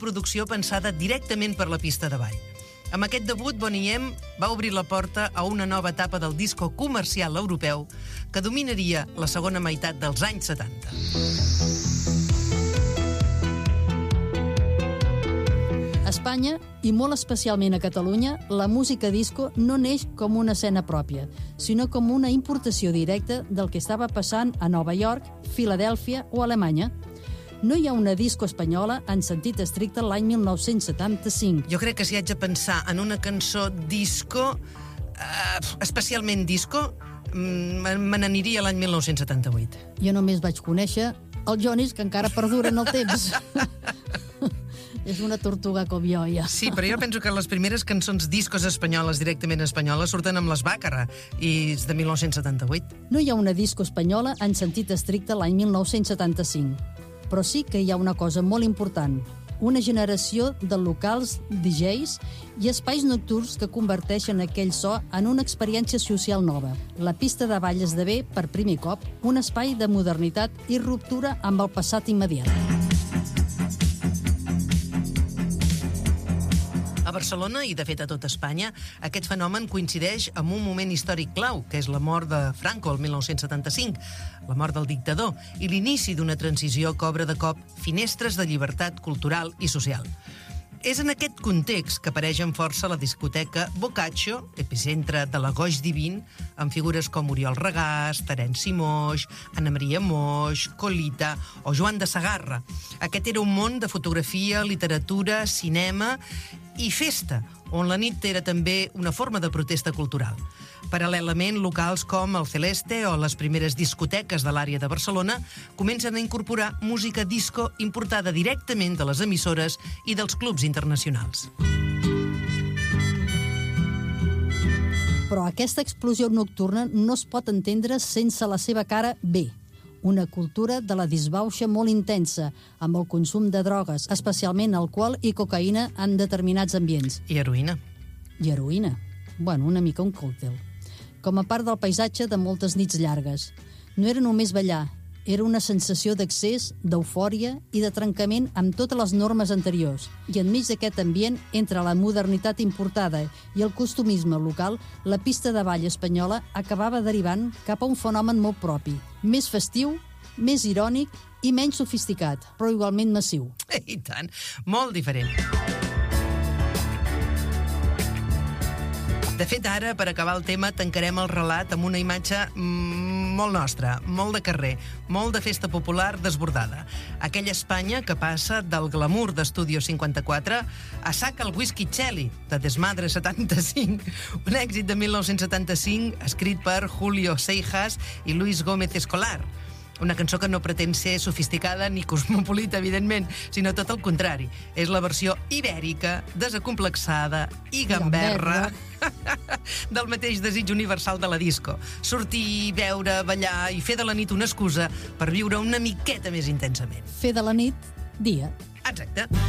producció pensada directament per la pista de ball. Amb aquest debut, Boney M va obrir la porta a una nova etapa del disco comercial europeu que dominaria la segona meitat dels anys 70. A Espanya, i molt especialment a Catalunya, la música disco no neix com una escena pròpia, sinó com una importació directa del que estava passant a Nova York, Filadèlfia o Alemanya. No hi ha una disco espanyola en sentit estricte l'any 1975. Jo crec que si haig de pensar en una cançó disco, especialment disco, me n'aniria l'any 1978. Jo només vaig conèixer els Jonis, que encara perduren el temps. És una tortuga com jo, ja. Sí, però jo penso que les primeres cançons discos espanyoles, directament espanyoles, surten amb les Bàcara, i és de 1978. No hi ha una disco espanyola en sentit estricte l'any 1975. Però sí que hi ha una cosa molt important, una generació de locals, DJs i espais nocturns que converteixen aquell so en una experiència social nova. La pista de ball esdevé, per primer cop, un espai de modernitat i ruptura amb el passat immediat. A Barcelona, i de fet a tot Espanya, aquest fenomen coincideix amb un moment històric clau, que és la mort de Franco el 1975, la mort del dictador, i l'inici d'una transició que obre de cop finestres de llibertat cultural i social. És en aquest context que apareix amb força la discoteca Boccaccio, epicentre de la goix divin, amb figures com Oriol Regàs, Terenci Moix, Anna Maria Moix, Colita o Joan de Sagarra. Aquest era un món de fotografia, literatura, cinema i festa, on la nit era també una forma de protesta cultural. Paral·lelament, locals com el Celeste o les primeres discoteques de l'àrea de Barcelona comencen a incorporar música disco importada directament de les emissores i dels clubs internacionals. Però aquesta explosió nocturna no es pot entendre sense la seva cara B, una cultura de la disbauxa molt intensa, amb el consum de drogues, especialment alcohol i cocaïna en determinats ambients. I heroïna. I heroïna. Bueno, una mica un còctel. Com a part del paisatge de moltes nits llargues. No era només ballar, era una sensació d'accés, d'eufòria i de trencament amb totes les normes anteriors. I enmig d'aquest ambient, entre la modernitat importada i el costumisme local, la pista de ball espanyola acabava derivant cap a un fenomen molt propi, més festiu, més irònic i menys sofisticat, però igualment massiu. I tant, molt diferent. De fet, ara, per acabar el tema, tancarem el relat amb una imatge molt nostra, molt de carrer, molt de festa popular desbordada. Aquella Espanya que passa del glamour d'Estudio 54 a Saca el Whisky Cheli, de Desmadre 75, un èxit de 1975 escrit per Julio Seijas i Luis Gómez Escolar. Una cançó que no pretén ser sofisticada ni cosmopolita, evidentment, sinó tot el contrari. És la versió ibèrica, desacomplexada i gamberra del mateix desig universal de la disco. Sortir, beure, ballar i fer de la nit una excusa per viure una miqueta més intensament. Fer de la nit, dia. Exacte.